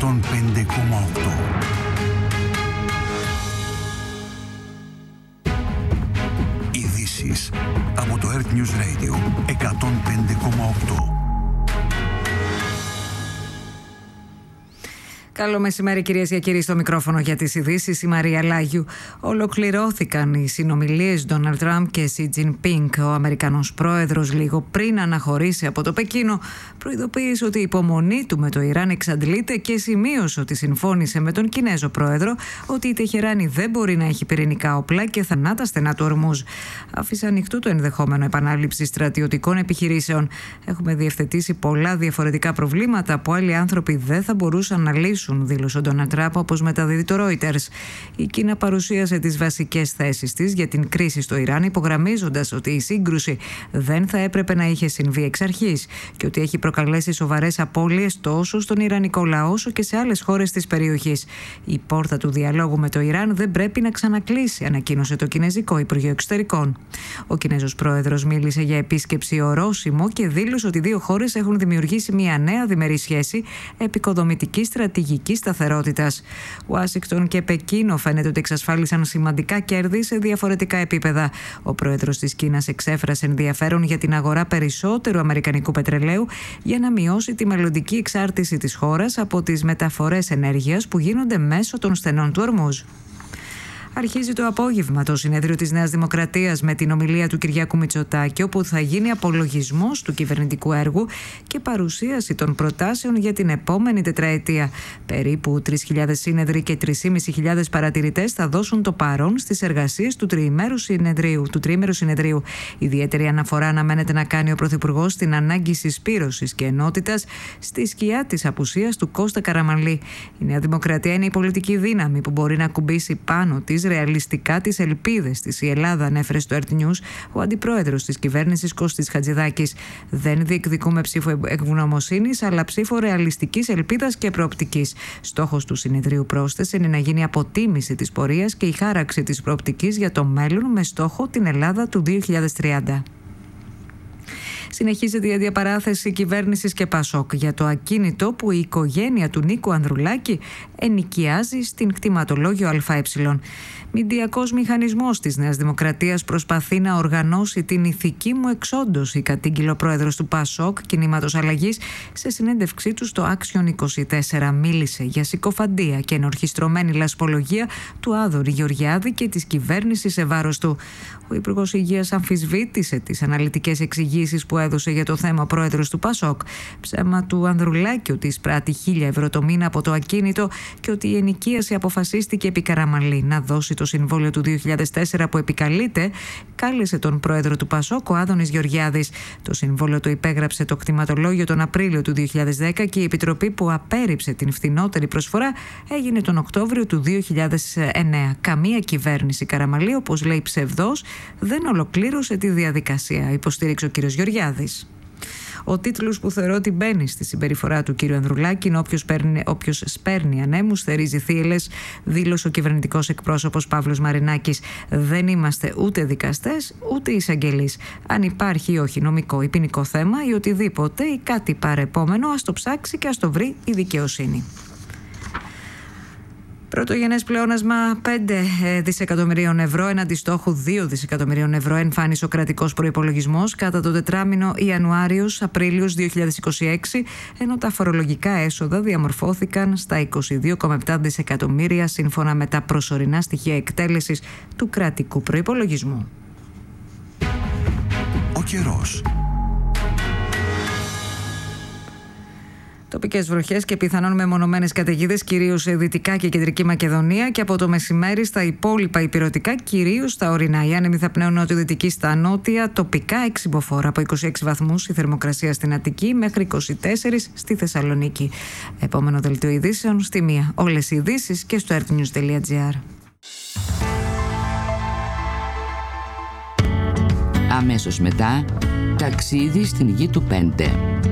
105,8. Ειδήσεις από το Earth News Radio 105,8. Καλό μεσημέρι, κυρίες και κύριοι, στο μικρόφωνο για τις ειδήσεις, η Μαρία Λάγιου. Ολοκληρώθηκαν οι συνομιλίες Ντόναλντ Τραμπ και Σι Τζινπίνγκ. Ο Αμερικανός πρόεδρος, λίγο πριν αναχωρήσει από το Πεκίνο, προειδοποίησε ότι η υπομονή του με το Ιράν εξαντλείται και σημείωσε ότι συμφώνησε με τον Κινέζο πρόεδρο ότι η Τεχεράνη δεν μπορεί να έχει πυρηνικά όπλα και θανά τα στενά του Ορμούζ. Άφησε ανοιχτού το ενδεχόμενο επανάληψη στρατιωτικών επιχειρήσεων. Έχουμε διευθετήσει πολλά διαφορετικά προβλήματα που άλλοι άνθρωποι δεν θα μπορούσαν να λύσουν, δήλωσε ο Ντόναλντ Τραμπ, όπως μεταδίδει το Reuters. Η Κίνα παρουσίασε τις βασικές θέσεις της για την κρίση στο Ιράν, υπογραμμίζοντας ότι η σύγκρουση δεν θα έπρεπε να είχε συμβεί εξ αρχής και ότι έχει προκαλέσει σοβαρές απώλειες τόσο στον Ιρανικό λαό όσο και σε άλλες χώρες της περιοχής. Η πόρτα του διαλόγου με το Ιράν δεν πρέπει να ξανακλείσει, ανακοίνωσε το Κινέζικο Υπουργείο Εξωτερικών. Ο Κινέζος πρόεδρος μίλησε για επίσκεψη ορόσημο και δήλωσε ότι οι δύο χώρες έχουν δημιουργήσει μια νέα διμερή σχέση επικοδομητικής στρατηγικής σταθερότητας. Ουάσιγκτον και Πεκίνο φαίνεται ότι εξασφάλισαν σημαντικά κέρδη σε διαφορετικά επίπεδα. Ο πρόεδρος της Κίνας εξέφρασε ενδιαφέρον για την αγορά περισσότερου αμερικανικού πετρελαίου για να μειώσει τη μελλοντική εξάρτηση της χώρας από τις μεταφορές ενέργειας που γίνονται μέσω των στενών του Ορμούζ. Αρχίζει το απόγευμα το συνέδριο της Νέας Δημοκρατίας με την ομιλία του Κυριάκου Μητσοτάκη, όπου θα γίνει απολογισμός του κυβερνητικού έργου και παρουσίαση των προτάσεων για την επόμενη τετραετία. Περίπου 3.000 σύνεδροι και 3.500 παρατηρητές θα δώσουν το παρόν στις εργασίες του τριήμερου συνεδρίου. Ιδιαίτερη αναφορά αναμένεται να κάνει ο Πρωθυπουργός στην ανάγκη συσπήρωσης και ενότητας στη σκιά της απουσίας του Κώστα Καραμανλή. Η Νέα Δημοκρατία είναι η πολιτική δύναμη που μπορεί να ακουμπήσει πάνω της ρεαλιστικά τις ελπίδες της. Η Ελλάδα, ανέφερε στο Earth News ο αντιπρόεδρος της κυβέρνησης Κώστης Χατζηδάκης. Δεν διεκδικούμε ψήφο ευγνωμοσύνης, αλλά ψήφο ρεαλιστικής ελπίδας και προοπτικής. Στόχος του συνεδρίου, πρόσθεσε, είναι να γίνει αποτίμηση της πορείας και η χάραξη της προοπτικής για το μέλλον με στόχο την Ελλάδα του 2030. Συνεχίζεται η αντιπαράθεση κυβέρνησης και Πασόκ για το ακίνητο που η οικογένεια του Νίκου Ανδρουλάκη ενοικιάζει στην κτηματολόγιο ΑΕ. Μηντιακός μηχανισμός της Νέας Δημοκρατίας προσπαθεί να οργανώσει την ηθική μου εξόντωση, κατήγγειλε ο πρόεδρος του Πασόκ, Κινήματος Αλλαγής, σε συνέντευξή του στο Action 24. Μίλησε για συκοφαντία και ενορχιστρωμένη λασπολογία του Άδωρη Γεωργιάδη και της κυβέρνησης σε βάρος του. Ο Υπουργός Υγείας αμφισβήτησε τις αναλυτικές εξηγήσεις που έδωσε για το θέμα ο πρόεδρος του Πασόκ. Ψέμα του Ανδρουλάκη ότι εισπράττει 1.000 ευρώ το μήνα από το ακίνητο και ότι η ενοικίαση αποφασίστηκε επί Καραμανλή. Να δώσει το συμβόλαιο του 2004 που επικαλείται, κάλεσε τον πρόεδρο του Πασόκ, ο Άδωνης Γεωργιάδης. Το συμβόλαιο το υπέγραψε το κτηματολόγιο τον Απρίλιο του 2010 και η επιτροπή που απέρριψε την φθηνότερη προσφορά έγινε τον Οκτώβριο του 2009. Καμία κυβέρνηση Καραμανλή, όπως λέει ψευδός, δεν ολοκλήρωσε τη διαδικασία, υποστήριξε ο κ. Γεωργιάδης. Ο τίτλος που θεωρώ ότι μπαίνει στη συμπεριφορά του κ. Ανδρουλάκη είναι όποιος σπέρνει ανέμους θερίζει θύελες, δήλωσε ο κυβερνητικός εκπρόσωπος Παύλος Μαρινάκης. Δεν είμαστε ούτε δικαστές ούτε εισαγγελείς. Αν υπάρχει ή όχι νομικό ή ποινικό θέμα ή οτιδήποτε ή κάτι παρεπόμενο, ας το ψάξει και ας το βρει η δικαιοσύνη. Πρωτογενές πλεόνασμα 5 δισεκατομμυρίων ευρώ έναντι στόχου 2 δισεκατομμυρίων ευρώ εμφάνισε ο κρατικός προϋπολογισμός κατά το τετράμινο Ιανουάριος-Απρίλιος 2026, ενώ τα φορολογικά έσοδα διαμορφώθηκαν στα 22,7 δισεκατομμύρια σύμφωνα με τα προσωρινά στοιχεία εκτέλεσης του κρατικού προϋπολογισμού. Ο καιρός. Τοπικές βροχές και πιθανόν μεμονωμένες καταιγίδες κυρίως σε Δυτικά και Κεντρική Μακεδονία και από το μεσημέρι στα υπόλοιπα ηπειρωτικά, κυρίως στα ορεινά. Οι άνεμοι θα πνέουν νότιο-δυτική στα νότια, τοπικά εξυμποφόρα από 26 βαθμούς η θερμοκρασία στην Αττική μέχρι 24 στη Θεσσαλονίκη. Επόμενο δελτίο ειδήσεων στη 1. Όλες οι ειδήσεις και στο earthnews.gr. Αμέσως μετά, ταξίδι στην γη του 5.